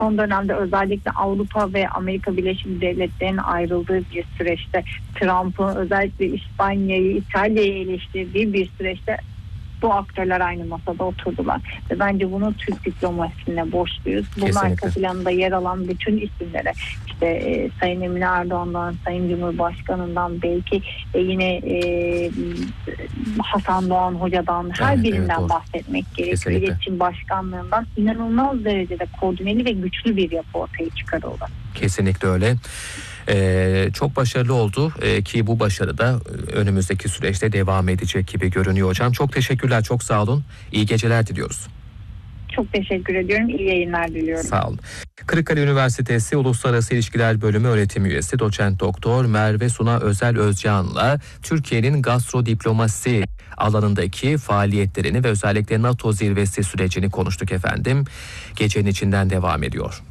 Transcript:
son dönemde özellikle Avrupa ve Amerika Birleşik Devletleri'nin ayrıldığı bir süreçte, Trump'ın özellikle İspanya'yı, İtalya'yı eleştirdiği bir süreçte bu aktörler aynı masada oturdular. Ve bence bunu Türk diplomasisine borçluyuz. Bunun arka planında yer alan bütün isimlere, işte Sayın Emine Erdoğan'dan, Sayın Cumhurbaşkanı'ndan, belki yine Hasan Doğan Hoca'dan, her birinden bahsetmek gerekiyor. Kesinlikle. İletişim Başkanlığı'ndan inanılmaz derecede koordineli ve güçlü bir yapı ortaya çıkarıldı. Kesinlikle öyle. Çok başarılı oldu ki bu başarı da önümüzdeki süreçte devam edecek gibi görünüyor hocam. Çok teşekkürler, çok sağ olun. İyi geceler diliyoruz. Çok teşekkür ediyorum. İyi yayınlar diliyorum. Sağ olun. Kırıkkale Üniversitesi Uluslararası İlişkiler Bölümü öğretim üyesi doçent doktor Merve Suna Özel Özcan'la Türkiye'nin gastrodiplomasi alanındaki faaliyetlerini ve özellikle NATO zirvesi sürecini konuştuk efendim. Gecenin içinden devam ediyor.